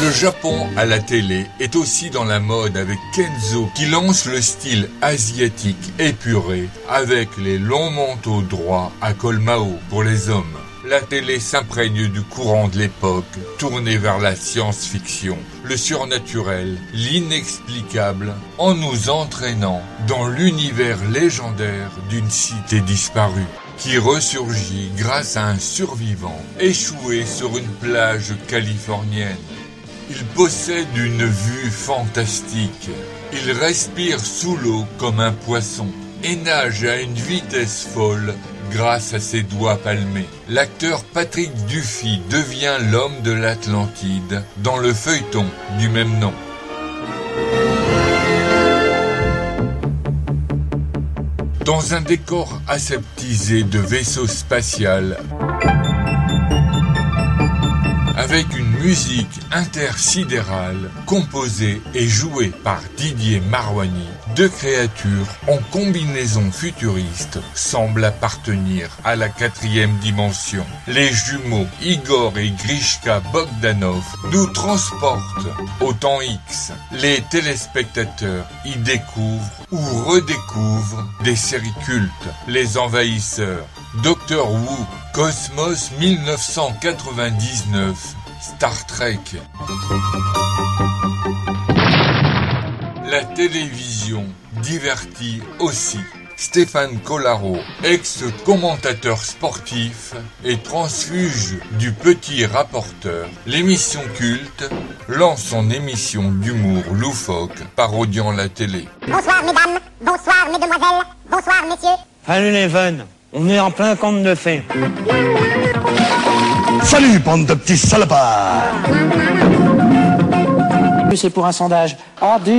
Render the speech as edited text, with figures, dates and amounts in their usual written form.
Le Japon à la télé est aussi dans la mode avec Kenzo qui lance le style asiatique épuré avec les longs manteaux droits à col Mao pour les hommes. La télé s'imprègne du courant de l'époque, tourné vers la science-fiction, le surnaturel, l'inexplicable, en nous entraînant dans l'univers légendaire d'une cité disparue, qui ressurgit grâce à un survivant échoué sur une plage californienne. Il possède une vue fantastique. Il respire sous l'eau comme un poisson et nage à une vitesse folle grâce à ses doigts palmés. L'acteur Patrick Duffy devient l'homme de l'Atlantide dans le feuilleton du même nom. Dans un décor aseptisé de vaisseau spatial, avec une musique intersidérale composée et jouée par Didier Marouani, deux créatures en combinaison futuriste semblent appartenir à la 4e dimension. Les jumeaux Igor et Grishka Bogdanov nous transportent au temps X. Les téléspectateurs y découvrent ou redécouvrent des séries cultes, Les Envahisseurs, Doctor Who, Cosmos 1999, Star Trek. La télévision divertit aussi. Stéphane Collaro, ex-commentateur sportif et transfuge du Petit Rapporteur, l'émission culte, lance son émission d'humour loufoque parodiant la télé. Bonsoir mesdames, bonsoir mesdemoiselles, bonsoir messieurs. Salut les jeunes, on est en plein conte de fées. Salut, bande de petits salopards. C'est pour un sondage.